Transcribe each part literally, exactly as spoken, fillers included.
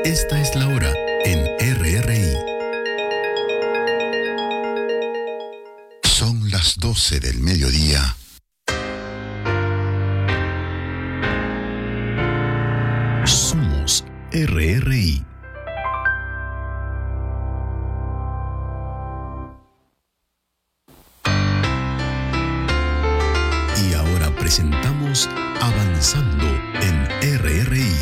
Esta es la hora en R R I. Son las doce del mediodía. Somos R R I. Y ahora presentamos Avanzando en R R I.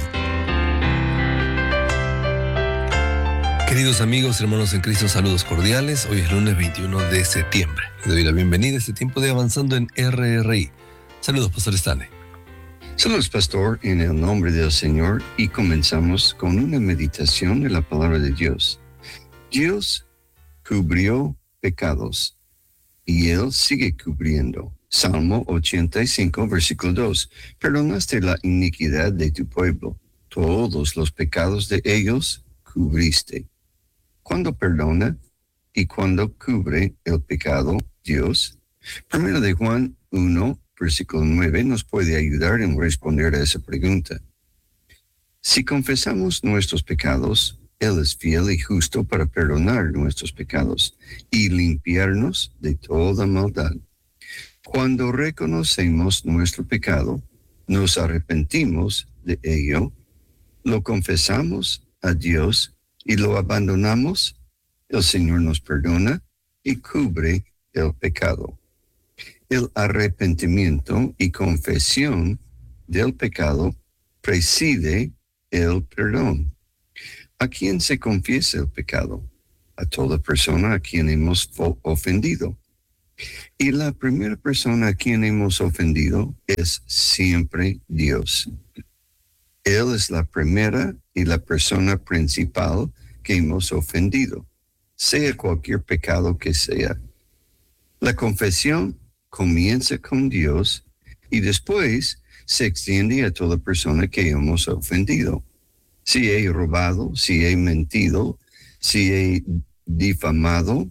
Queridos amigos, hermanos en Cristo, saludos cordiales. Hoy es lunes veintiuno de septiembre. Le doy la bienvenida a este tiempo de Avanzando en R R I. Saludos, Pastor Stanley. Saludos, Pastor, en el nombre del Señor, y comenzamos con una meditación de la palabra de Dios. Dios cubrió pecados y Él sigue cubriendo. Salmo ochenta y cinco, versículo dos. Perdonaste la iniquidad de tu pueblo, todos los pecados de ellos cubriste. ¿Cuándo perdona y cuándo cubre el pecado Dios? Primero de Juan uno, versículo nueve, nos puede ayudar en responder a esa pregunta. Si confesamos nuestros pecados, Él es fiel y justo para perdonar nuestros pecados y limpiarnos de toda maldad. Cuando reconocemos nuestro pecado, nos arrepentimos de ello, lo confesamos a Dios y lo abandonamos, el Señor nos perdona y cubre el pecado. El arrepentimiento y confesión del pecado preside el perdón. ¿A quién se confiesa el pecado? A toda persona a quien hemos ofendido. Y la primera persona a quien hemos ofendido es siempre Dios. Él es la primera y la persona principal que hemos ofendido, sea cualquier pecado que sea. La confesión comienza con Dios y después se extiende a toda persona que hemos ofendido. Si he robado, si he mentido, si he difamado,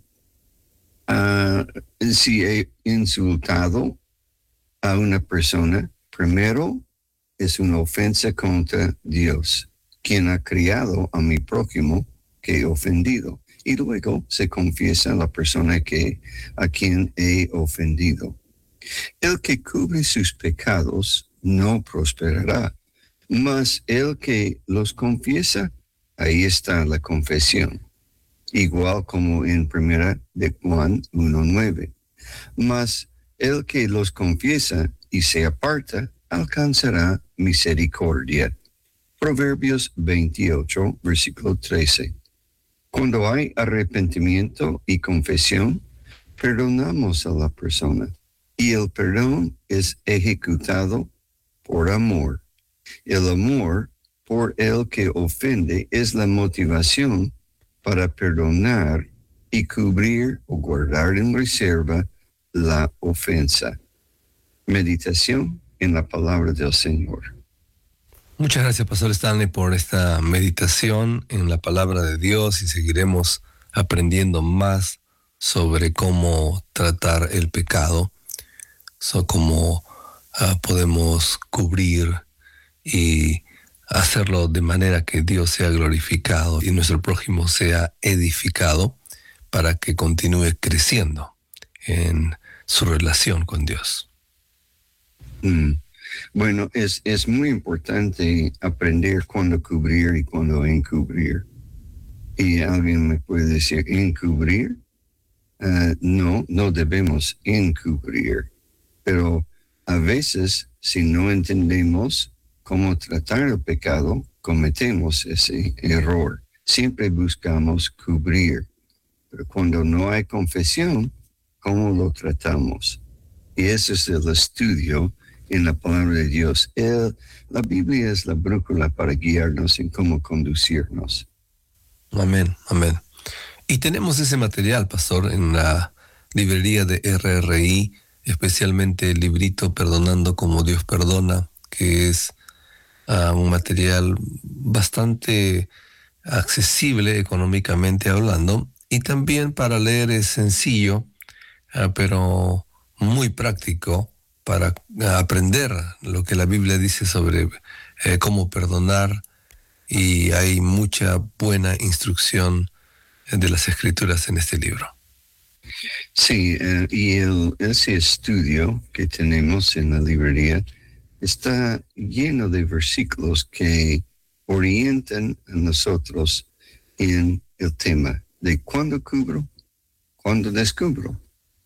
uh, si he insultado a una persona, primero es una ofensa contra Dios, quien ha criado a mi prójimo que he ofendido. Y luego se confiesa a la persona que, a quien he ofendido. El que cubre sus pecados no prosperará, mas el que los confiesa, ahí está la confesión. Igual como en primera de Juan uno nueve. Mas el que los confiesa y se aparta, alcanzará misericordia. Proverbios veintiocho, versículo trece. Cuando hay arrepentimiento y confesión, perdonamos a la persona, y el perdón es ejecutado por amor. El amor por el que ofende es la motivación para perdonar y cubrir o guardar en reserva la ofensa. Meditación en la palabra del Señor. Muchas gracias, Pastor Stanley, por esta meditación en la palabra de Dios, y seguiremos aprendiendo más sobre cómo tratar el pecado, so, cómo uh, podemos cubrir y hacerlo de manera que Dios sea glorificado y nuestro prójimo sea edificado para que continúe creciendo en su relación con Dios. Mm. Bueno, es, es muy importante aprender cuándo cubrir y cuándo encubrir. Y alguien me puede decir, ¿encubrir? Uh, no, no debemos encubrir. Pero a veces, si no entendemos cómo tratar el pecado, cometemos ese error. Siempre buscamos cubrir. Pero cuando no hay confesión, ¿cómo lo tratamos? Y ese es el estudio en la palabra de Dios. El, la Biblia es la brújula para guiarnos en cómo conducirnos. Amén, amén. Y tenemos ese material, Pastor, en la librería de R R I, especialmente el librito Perdonando como Dios Perdona, que es uh, un material bastante accesible económicamente hablando, y también para leer es sencillo, uh, pero muy práctico para aprender lo que la Biblia dice sobre eh, cómo perdonar y hay mucha buena instrucción de las Escrituras en este libro. Sí, eh, y el, ese estudio que tenemos en la librería está lleno de versículos que orientan a nosotros en el tema de cuándo cubro, cuándo descubro,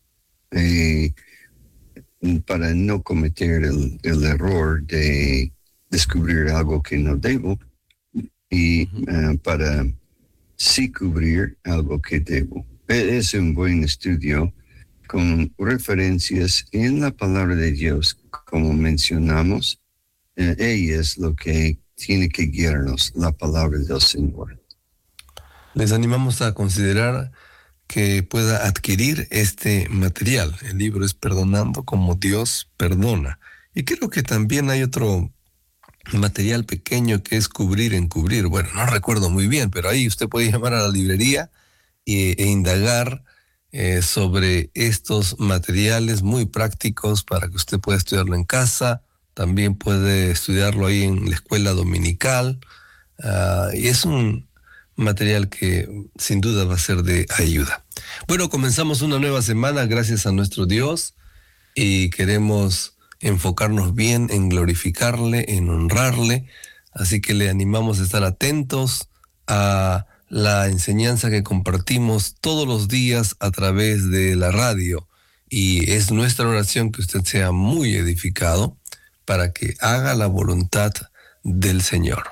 eh, para no cometer el, el error de descubrir algo que no debo y uh, para sí cubrir algo que debo. Es un buen estudio con referencias en la palabra de Dios, como mencionamos. Eh, ella es lo que tiene que guiarnos, la palabra del Señor. Les animamos a considerar que pueda adquirir este material. El libro es Perdonando como Dios perdona. Y creo que también hay otro material pequeño que es Cubrir en Cubrir. Bueno, no recuerdo muy bien, pero ahí usted puede llamar a la librería e, e indagar eh, sobre estos materiales muy prácticos para que usted pueda estudiarlo en casa. También puede estudiarlo ahí en la escuela dominical. Uh, y es un material que sin duda va a ser de ayuda. Bueno, comenzamos una nueva semana gracias a nuestro Dios y queremos enfocarnos bien en glorificarle, en honrarle, así que le animamos a estar atentos a la enseñanza que compartimos todos los días a través de la radio, y es nuestra oración que usted sea muy edificado para que haga la voluntad del Señor.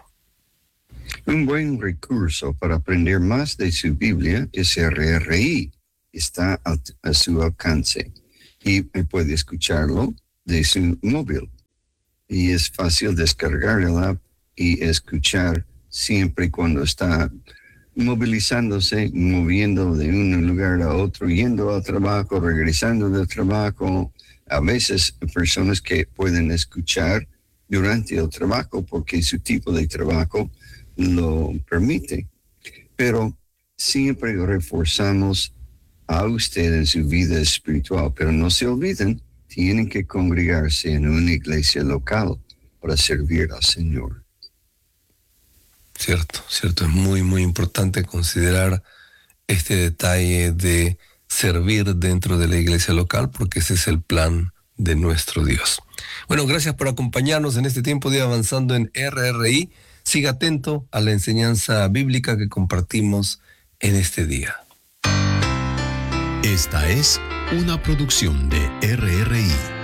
Un buen recurso para aprender más de su Biblia es R R I. Está a, a su alcance y puede escucharlo de su móvil. Y es fácil descargar el app y escuchar siempre cuando está movilizándose, moviendo de un lugar a otro, yendo al trabajo, regresando del trabajo. A veces personas que pueden escuchar durante el trabajo porque su tipo de trabajo lo permite, pero siempre reforzamos a usted en su vida espiritual, pero no se olviden, tienen que congregarse en una iglesia local para servir al Señor. Cierto, cierto, es muy, muy importante considerar este detalle de servir dentro de la iglesia local, porque ese es el plan de nuestro Dios. Bueno, gracias por acompañarnos en este tiempo de Avanzando en R R I. Siga atento a la enseñanza bíblica que compartimos en este día. Esta es una producción de R R I.